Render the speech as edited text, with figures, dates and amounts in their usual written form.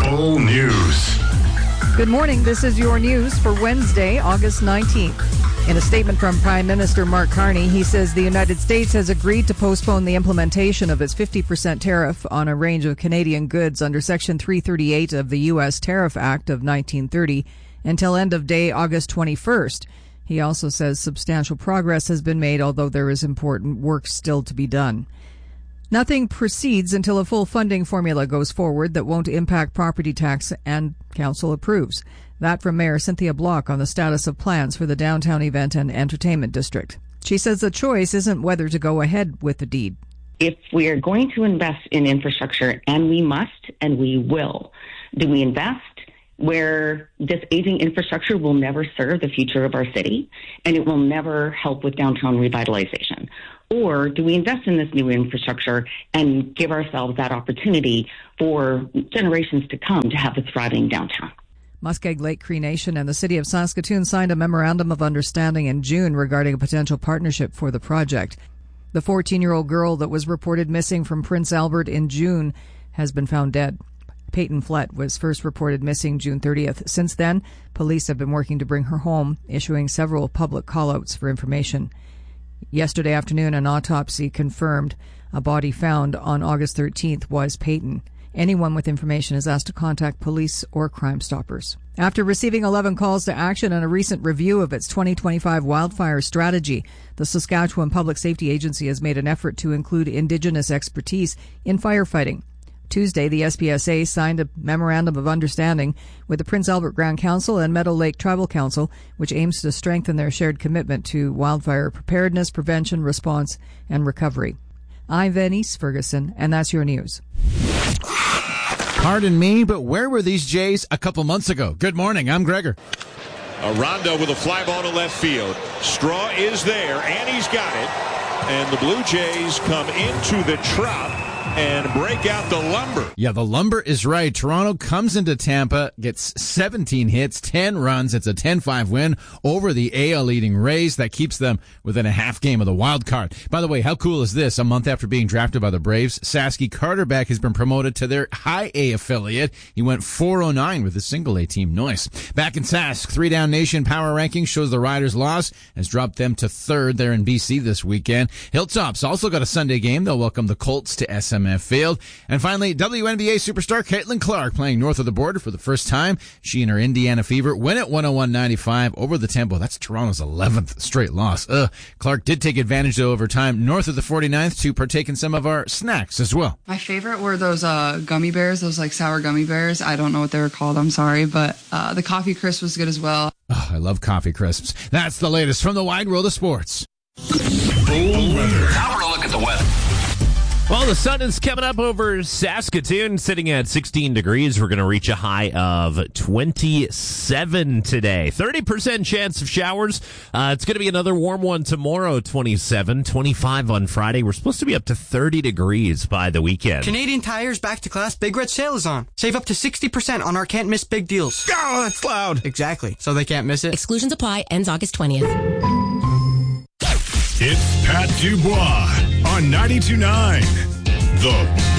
Full News. Good morning. This is your news for Wednesday, August 19th. In a statement from Prime Minister Mark Carney, he says the United States has agreed to postpone the implementation of its 50% tariff on a range of Canadian goods under Section 338 of the U.S. Tariff Act of 1930 until end of day August 21st. He also says substantial progress has been made, although there is important work still to be done. Nothing proceeds until a full funding formula goes forward that won't impact property tax and council approves. That from Mayor Cynthia Block on the status of plans for the downtown event and entertainment district. She says the choice isn't whether to go ahead with the deed. If we are going to invest in infrastructure, and we must and we will, do we invest where this aging infrastructure will never serve the future of our city and it will never help with downtown revitalization? Or do we invest in this new infrastructure and give ourselves that opportunity for generations to come to have a thriving downtown? Muskeg Lake Cree Nation and the City of Saskatoon signed a memorandum of understanding in June regarding a potential partnership for the project. The 14-year-old girl that was reported missing from Prince Albert in June has been found dead. Peyton Flett was first reported missing June 30th. Since then, police have been working to bring her home, issuing several public call-outs for information. Yesterday afternoon, an autopsy confirmed a body found on August 13th was Peyton. Anyone with information is asked to contact police or Crime Stoppers. After receiving 11 calls to action and a recent review of its 2025 wildfire strategy, the Saskatchewan Public Safety Agency has made an effort to include Indigenous expertise in firefighting. Tuesday, the SPSA signed a memorandum of understanding with the Prince Albert Grand Council and Meadow Lake Tribal Council, which aims to strengthen their shared commitment to wildfire preparedness, prevention, response, and recovery. I'm Venice Ferguson, and that's your news. Pardon me, but where were these Jays a couple months ago? Good morning, I'm Gregor. Rondo with a fly ball to left field. Straw is there, and he's got it. And the Blue Jays come into the Trop and break out the Lumber. Yeah, the Lumber is right. Toronto comes into Tampa, gets 17 hits, 10 runs. It's a 10-5 win over the AL leading Rays. That keeps them within a half game of the wild card. By the way, how cool is this? A month after being drafted by the Braves, Sasky Carterback has been promoted to their high A affiliate. He went 409 with the single A team. Nice. Back in Sask, 3-down nation power ranking shows the Riders' loss has dropped them to third there in BC this weekend. Hilltops also got a Sunday game. They'll welcome the Colts to SMF Field. And finally, WNBA superstar Caitlin Clark playing north of the border for the first time. She and her Indiana Fever win at 101-95 over the Tempo. That's Toronto's 11th straight loss. Clark did take advantage though over time north of the 49th to partake in some of our snacks as well. My favorite were those gummy bears, those like sour gummy bears. I don't know what they were called, I'm sorry, but the coffee crisp was good as well. Oh, I love coffee crisps. That's the latest from the wide world of sports. Full weather. Now we're going to look at the weather. Well, the sun is coming up over Saskatoon, sitting at 16 degrees. We're going to reach a high of 27 today. 30% chance of showers. It's going to be another warm one tomorrow, 27, 25 on Friday. We're supposed to be up to 30 degrees by the weekend. Canadian Tire's Back to Class Big Red Sale is on. Save up to 60% on our can't miss big deals. Oh, that's loud. Exactly. So they can't miss it. Exclusions apply. Ends August 20th. It's Pat Dubois on 92.9. The